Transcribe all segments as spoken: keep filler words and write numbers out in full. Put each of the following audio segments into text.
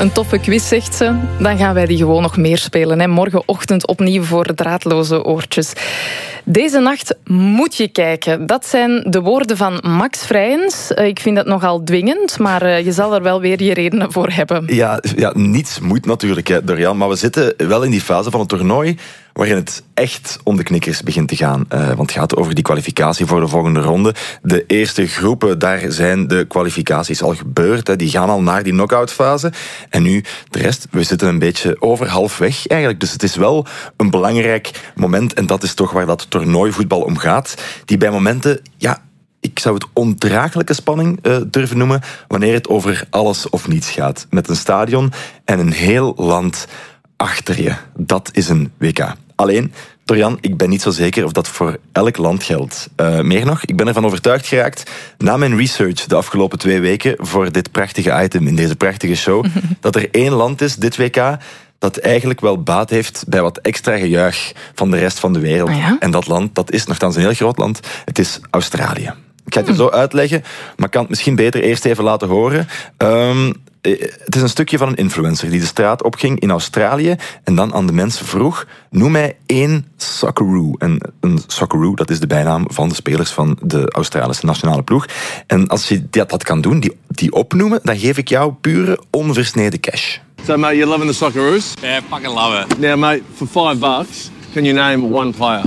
Een toffe quiz, zegt ze. Dan gaan wij die gewoon nog meer spelen. Hè. Morgenochtend opnieuw voor draadloze oortjes. Deze nacht moet je kijken. Dat zijn de woorden van Max Vrijens. Ik vind dat nogal dwingend, maar je zal er wel weer je redenen voor hebben. Ja, ja niets moet natuurlijk, hè, Dorian. Maar we zitten wel in die fase van het toernooi waarin het echt om de knikkers begint te gaan. Uh, want het gaat over die kwalificatie voor de volgende ronde. De eerste groepen, daar zijn de kwalificaties al gebeurd. Hè. Die gaan al naar die knock-out fase. En nu, de rest, we zitten een beetje over halfweg eigenlijk. Dus het is wel een belangrijk moment. En dat is toch waar dat toernooivoetbal om gaat. Die bij momenten, ja, ik zou het ondraaglijke spanning uh, durven noemen, wanneer het over alles of niets gaat. Met een stadion en een heel land achter je. Dat is een W K. Alleen, Dorian, ik ben niet zo zeker of dat voor elk land geldt. Uh, meer nog, ik ben ervan overtuigd geraakt, na mijn research de afgelopen twee weken voor dit prachtige item in deze prachtige show, dat er één land is, dit W K, dat eigenlijk wel baat heeft bij wat extra gejuich van de rest van de wereld. Oh ja? En dat land, dat is nogthans een heel groot land, het is Australië. Ik ga het je zo uitleggen, maar ik kan het misschien beter eerst even laten horen. Um, Het is een stukje van een influencer die de straat opging in Australië en dan aan de mensen vroeg, noem mij één Socceroo. En een Socceroo, dat is de bijnaam van de spelers van de Australische nationale ploeg. En als je dat, dat kan doen, die, die opnoemen, dan geef ik jou pure onversneden cash. So mate, you're loving the Socceroos? Yeah, fucking love it. Now mate, for five bucks, can you name one player?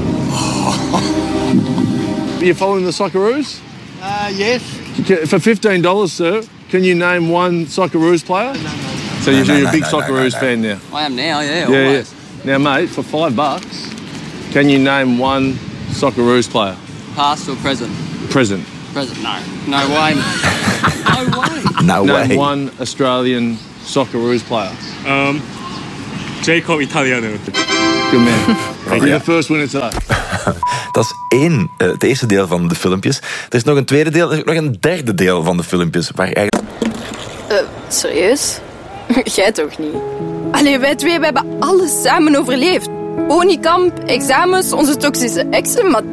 Are you following the Socceroos? Uh, yes. For fifteen dollars, sir, can you name one Socceroos player? No, no. So you're, No, no, you're no, a big no, no, Socceroos no, no. fan now? I am now, yeah, Yeah, always. yeah. Now mate, for five bucks, can you name one Socceroos player? Past or present? Present. Present, no. No way, mate. No way. Nou, Name wij. one Australian Socceroos player. Um, Jacob Italiano. Good man. You're the first winner today. Dat is één, uh, het eerste deel van de filmpjes. Er is nog een tweede deel, er is nog een derde deel van de filmpjes. Waar eigenlijk... Uh, serieus? Jij toch niet? Allee, wij twee we hebben alles samen overleefd. Honeykamp, examens, onze toxische exen, maar